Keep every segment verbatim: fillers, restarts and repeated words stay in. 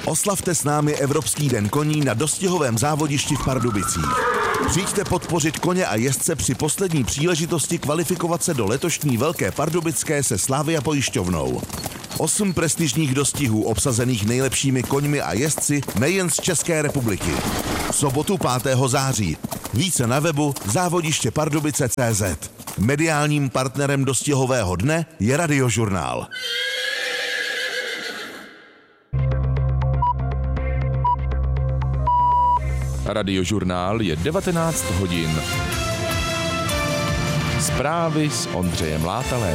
Oslavte s námi Evropský den koní na dostihovém závodišti v Pardubicích. Přijďte podpořit koně a jezdce při poslední příležitosti kvalifikovat se do letošní Velké Pardubické se Slavia pojišťovnou. Osm prestižních dostihů obsazených nejlepšími koňmi a jezdci nejen z České republiky. V sobotu pátého září. Více na webu závodiště pardubice tečka cé zet. Mediálním partnerem dostihového dne je Radiožurnál. Radiožurnál je devatenáct hodin. Zprávy s Ondřejem Látalem.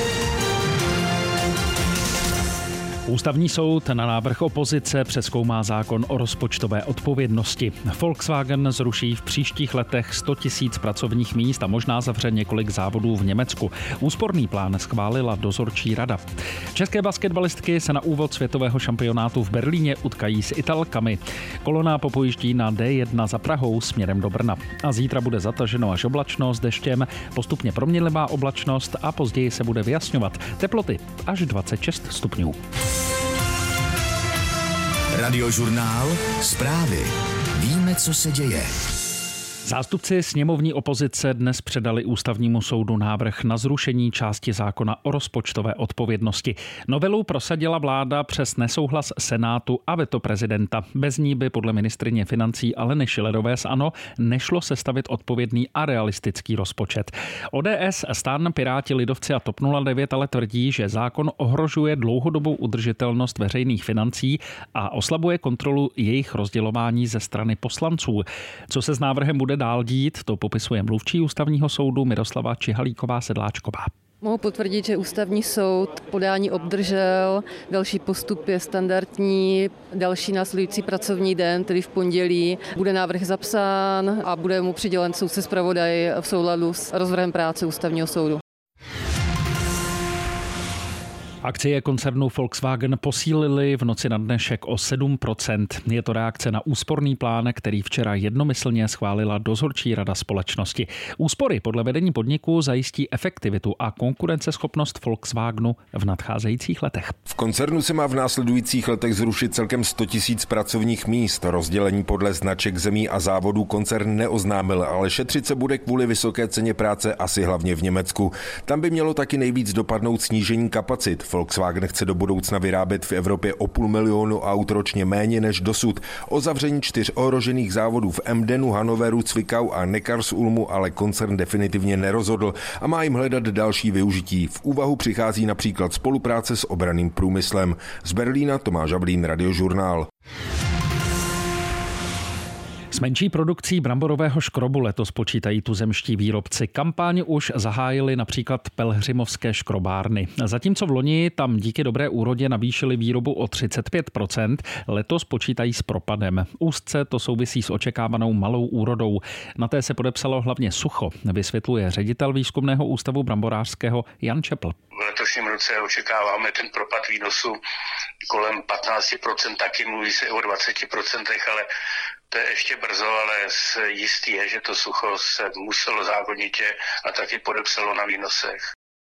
Ústavní soud na návrh opozice přezkoumá zákon o rozpočtové odpovědnosti. Volkswagen zruší v příštích letech sto tisíc pracovních míst a možná zavře několik závodů v Německu. Úsporný plán schválila dozorčí rada. České basketbalistky se na úvod světového šampionátu v Berlíně utkají s Italkami. Kolona popojíždí na dé jedna za Prahou směrem do Brna. A zítra bude zataženo až oblačno s deštěm, postupně proměnlivá oblačnost a později se bude vyjasňovat. Teploty až dvacet šest stupňů. Radiožurnál. Zprávy. Víme, co se děje. Zástupci sněmovní opozice dnes předali Ústavnímu soudu návrh na zrušení části zákona o rozpočtové odpovědnosti. Novelu prosadila vláda přes nesouhlas Senátu a veto prezidenta. Bez ní by podle ministryně financí Aleny Schillerové z ANO nešlo sestavit odpovědný a realistický rozpočet. O dé es, STAN, Piráti, Lidovci a TOP nula devět ale tvrdí, že zákon ohrožuje dlouhodobou udržitelnost veřejných financí a oslabuje kontrolu jejich rozdělování ze strany poslanců. Co se s návrhem bude dál dít, to popisuje mluvčí Ústavního soudu Miroslava Čihalíková-Sedláčková. Mohu potvrdit, že Ústavní soud podání obdržel, další postup je standardní, další následující pracovní den, tedy v pondělí, bude návrh zapsán a bude mu přidělen soudce zpravodaj v souladu s rozvrhem práce Ústavního soudu. Akcie koncernu Volkswagen posílily v noci na dnešek o sedm procent. Je to reakce na úsporný plán, který včera jednomyslně schválila dozorčí rada společnosti. Úspory podle vedení podniku zajistí efektivitu a konkurenceschopnost Volkswagenu v nadcházejících letech. V koncernu se má v následujících letech zrušit celkem sto tisíc pracovních míst. Rozdělení podle značek zemí a závodů koncern neoznámil, ale šetřit se bude kvůli vysoké ceně práce asi hlavně v Německu. Tam by mělo taky nejvíc dopadnout snížení kapacit. Volkswagen chce do budoucna vyrábět v Evropě o půl milionu aut ročně méně než dosud. O zavření čtyř ohrožených závodů v Emdenu, Hannoveru, Zwickau a Neckarsulmu ale koncern definitivně nerozhodl a má jim hledat další využití. V úvahu přichází například spolupráce s obranným průmyslem. Z Berlína Tomáš Žablín, Radiožurnál. S menší produkcí bramborového škrobu letos počítají tuzemští výrobci. Kampaň už zahájili například pelhřimovské škrobárny. Zatímco v loni tam díky dobré úrodě navýšili výrobu o třicet pět procent, letos počítají s propadem. Úzce to souvisí s očekávanou malou úrodou. Na té se podepsalo hlavně sucho, vysvětluje ředitel výzkumného ústavu bramborářského Jan Čepl. V letošním roce očekáváme ten propad výnosu kolem patnáct procent, taky mluví se o dvacet procent, ale to je ještě brzo, ale jistý je, že to sucho se muselo zákonitě a taky podepsalo na výnosech.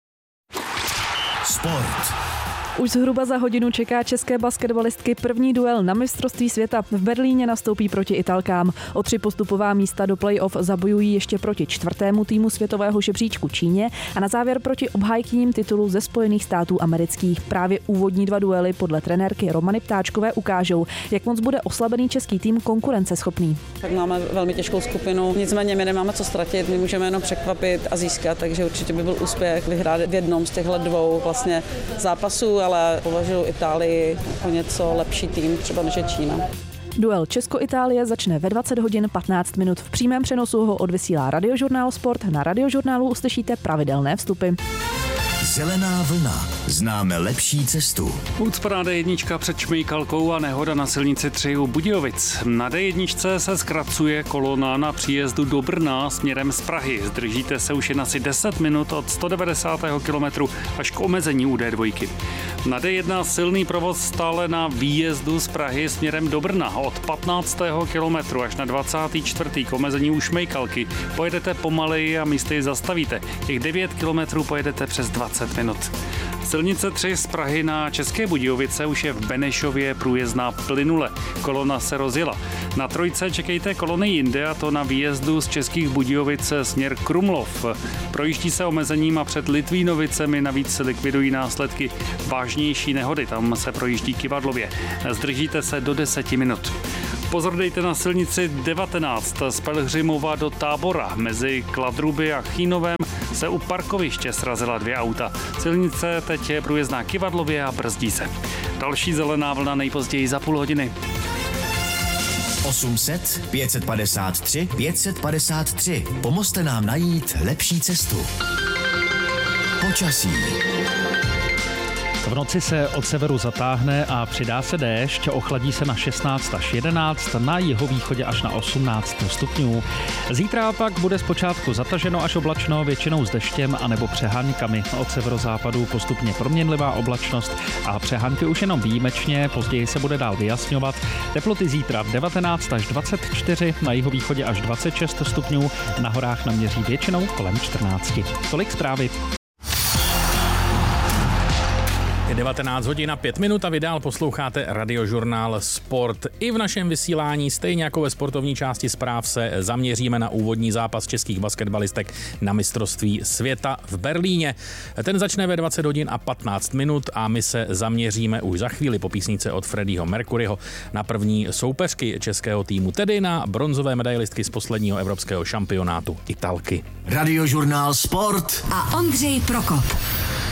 Sport. Už zhruba za hodinu čeká české basketbalistky první duel na mistrovství světa. V Berlíně nastoupí proti Italkám. O tři postupová místa do play-off zabojují ještě proti čtvrtému týmu světového žebříčku Číně a na závěr proti obhájkyním titulu ze Spojených států amerických. Právě úvodní dva duely podle trenérky Romany Ptáčkové ukážou, jak moc bude oslabený český tým konkurenceschopný. Tak máme velmi těžkou skupinu, nicméně my nemáme co ztratit, my můžeme jenom překvapit a získat, takže určitě by byl úspěch vyhrát v jednom z těchto dvou vlastně zápasů, ale považuji Itálii o něco lepší tým, třeba než je Čína. Duel Česko-Itálie začne ve dvacet hodin patnáct minut. V přímém přenosu ho odvysílá Radiožurnál Sport. Na Radiožurnálu uslyšíte pravidelné vstupy. Zelená vlna. Známe lepší cestu. Ucpaná dé jedna před Šmejkalkou a nehoda na silnici tři u Budějovic. Na dé jedna se zkracuje kolona na příjezdu do Brna směrem z Prahy. Zdržíte se už jen asi deset minut od sto devadesátého kilometru až k omezení u dé dva. Na dé jedna silný provoz stále na výjezdu z Prahy směrem do Brna. Od patnáctého kilometru až na dvacátý čtvrtý k omezení u Šmejkalky. Pojedete pomaleji a místy zastavíte. Těch devět kilometrů pojedete přes dvacet minut. Silnice tři z Prahy na České Budějovice už je v Benešově průjezdná plynule. Kolona se rozjela. Na trojce čekejte kolony jinde, a to na výjezdu z Českých Budějovic směr Krumlov. Projíždí se omezením a před Litvínovicemi navíc likvidují následky vážnější nehody. Tam se projíždí kyvadlově. Zdržíte se do deseti minut. Pozor dejte na silnici devatenáct z Pelhřimova do Tábora. Mezi Kladruby a Chýnovem se u parkoviště srazila dvě auta. Silnice teď je průjezdná kyvadlově a brzdí se. Další zelená vlna nejpozději za půl hodiny. osm set pět set padesát tři pět set padesát tři. Pomozte nám najít lepší cestu. Počasí. V noci se od severu zatáhne a přidá se déšť, ochladí se na šestnáct až jedenáct, na jihovýchodě až na osmnáct stupňů. Zítra pak bude zpočátku zataženo až oblačno, většinou s deštěm anebo přeháňkami. Od severozápadu postupně proměnlivá oblačnost a přehánky už jenom výjimečně, později se bude dál vyjasňovat. Teploty zítra devatenáct až dvacet čtyři, na jihovýchodě až dvacet šest stupňů, na horách naměří většinou kolem čtrnáct. Tolik zprávy. Je devatenáct hodin a pět minut a vy dál posloucháte Radiožurnál Sport. I v našem vysílání, stejně jako ve sportovní části zpráv, se zaměříme na úvodní zápas českých basketbalistek na mistrovství světa v Berlíně. Ten začne ve dvacet hodin a patnáct minut a my se zaměříme už za chvíli po písničce od Freddieho Mercuryho na první soupeřky českého týmu, tedy na bronzové medailistky z posledního evropského šampionátu, Italky. Radiožurnál Sport a Ondřej Prokop.